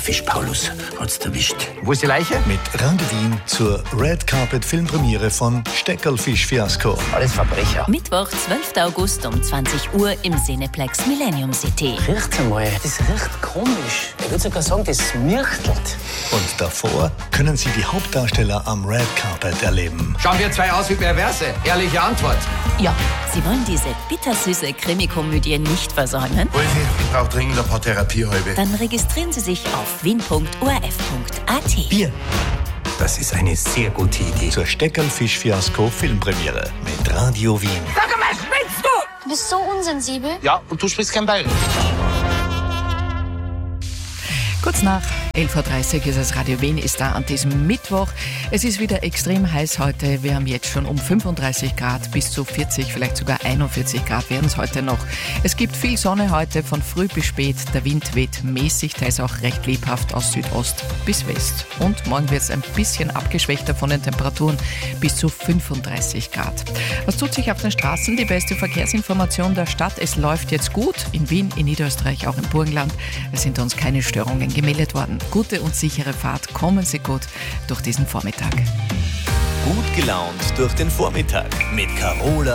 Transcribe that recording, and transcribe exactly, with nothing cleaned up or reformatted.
Fisch Paulus hat's erwischt. Wo ist die Leiche? Mit Radio Wien zur Red Carpet Filmpremiere von Steckerlfisch-Fiasko. Alles Verbrecher. Mittwoch, zwölften August um zwanzig Uhr im Cineplex Millennium City. Riecht's einmal, das riecht komisch. Ich würde sogar sagen, das mirchtelt. Und davor können Sie die Hauptdarsteller am Red Carpet erleben. Schauen wir zwei aus wie Perverse. Ehrliche Antwort. Ja, Sie wollen diese bittersüße Krimikomödie nicht versäumen? Wolfi, ich brauche dringend ein paar Therapiehalbe. Dann registrieren Sie sich auf wien punkt o r f punkt a t. Bier Das ist eine sehr gute Idee. zur Steckerlfisch-Fiasko Filmpremiere mit Radio Wien. Sag mal, spinnst du? Du bist so unsensibel. Ja, und du sprichst kein Bayerisch. Kurz nach elf Uhr dreißig ist es. Radio Wien ist da an diesem Mittwoch. Es ist wieder extrem heiß heute. Wir haben jetzt schon um fünfunddreißig Grad bis zu vierzig, vielleicht sogar einundvierzig Grad werden es heute noch. Es gibt viel Sonne heute von früh bis spät. Der Wind weht mäßig, der ist auch recht lebhaft aus Südost bis West. Und morgen wird es ein bisschen abgeschwächter von den Temperaturen bis zu fünfunddreißig Grad. Was tut sich auf den Straßen? Die beste Verkehrsinformation der Stadt. Es läuft jetzt gut in Wien, in Niederösterreich, auch im Burgenland. Es sind uns keine Störungen gemeldet worden. Gute und sichere Fahrt. Kommen Sie gut durch diesen Vormittag. Gut gelaunt durch den Vormittag mit Carola